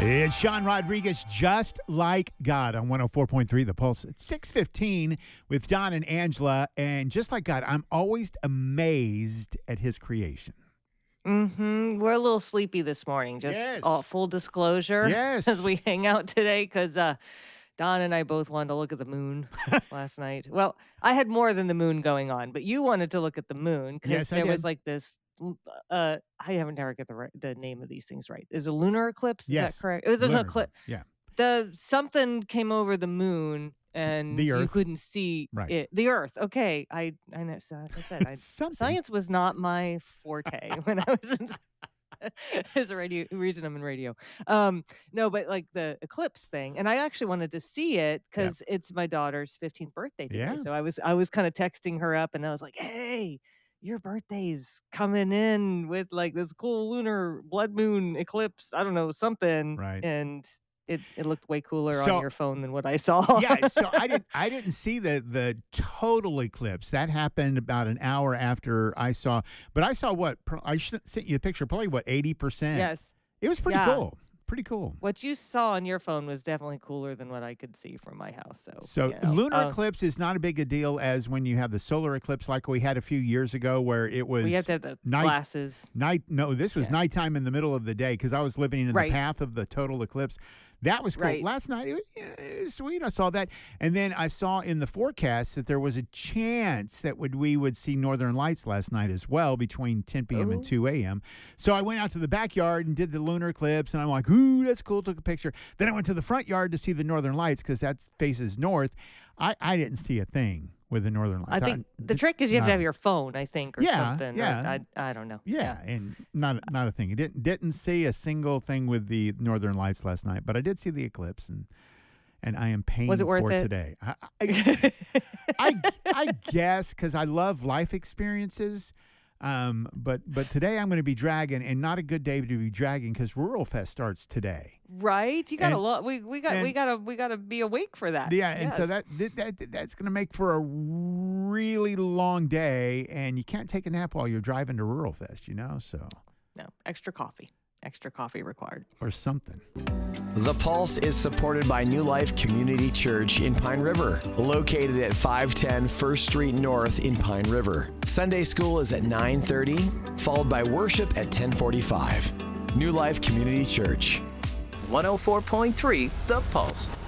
It's Sean Rodriguez, Just Like God on 104.3 The Pulse. It's 6:15 with Don and Angela. And just like God, I'm always amazed at his creation. We're a little sleepy this morning, just Yes. full disclosure. Yes. As we hang out today, because Don and I both wanted to look at the moon last night. Well, I had more than the moon going on, but you wanted to look at the moon because Yes, I there was did. like this. I haven't never get the name of these things right. Is it lunar eclipse? Is Yes. that correct? It was an Lunar eclipse. Yeah. Something came over the moon and The you Earth. couldn't see Right. it. The Earth. Okay, I know. So like I said, Something. science was not my forte when I was in. Is a reason I'm in radio. No, but like the eclipse thing, and I actually wanted to see it because it's my daughter's 15th birthday today. Yeah. So I was kind of texting her up, and I was like, "Hey, your birthday's coming in with like this cool lunar blood moon eclipse. I don't know, something." Right. And it looked way cooler So- on your phone than what I saw. Yeah, so I didn't see the total eclipse. That happened about an hour after I saw. But I saw what I sent you a picture. Probably what 80%. Yes. It was pretty Yeah. cool. Pretty cool. What you saw on your phone was definitely cooler than what I could see from my house. So you know, lunar eclipse is not a big a deal as when you have the solar eclipse like we had a few years ago where it was we have to have the night- glasses. No, this was nighttime in the middle of the day because I was living in Right. the path of the total eclipse. That was cool. Right. Last night, it was sweet. I saw that. And then I saw in the forecast that there was a chance that we would see northern lights last night as well between 10 p.m. and 2 a.m. So I went out to the backyard and did the lunar eclipse, and I'm like, ooh, that's cool, took a picture. Then I went to the front yard to see the northern lights because that faces north. I didn't see a thing with the northern lights. I think the trick is you have to no. have your phone, I think, or Yeah, something. yeah. I don't know. Yeah, and not a thing. I didn't see a single thing with the northern lights last night, but I did see the eclipse, and I am paying Was it worth for it? today. I guess because I love life experiences. But today I'm going to be dragging, and not a good day to be dragging because Rural Fest starts today. Right? You got a And- lot. We gotta be awake for that. Yeah, and so Yes. that's going to make for a really long day, and you can't take a nap while you're driving to Rural Fest, so No, extra coffee required. or something. The Pulse is supported by New Life Community Church in Pine River, located at 510 First Street North in Pine River. Sunday school is at 9:30, followed by worship at 10:45. New Life Community Church. 104.3 The Pulse.